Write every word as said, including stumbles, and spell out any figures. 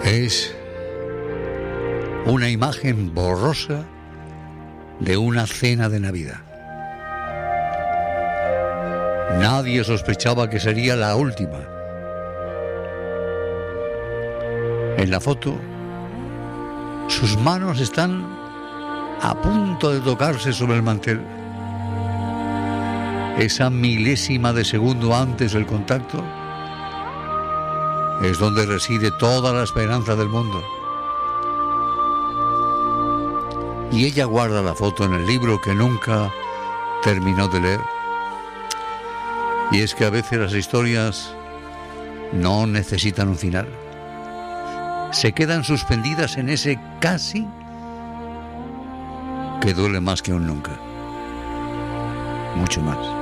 Es una imagen borrosa de una cena de Navidad. Nadie sospechaba que sería la última. En la foto, sus manos están a punto de tocarse sobre el mantel. Esa milésima de segundo antes del contacto es donde reside toda la esperanza del mundo. Y ella guarda la foto en el libro que nunca terminó de leer. Y es que a veces las historias no necesitan un final. Se quedan suspendidas en ese casi que duele más que un nunca. Mucho más.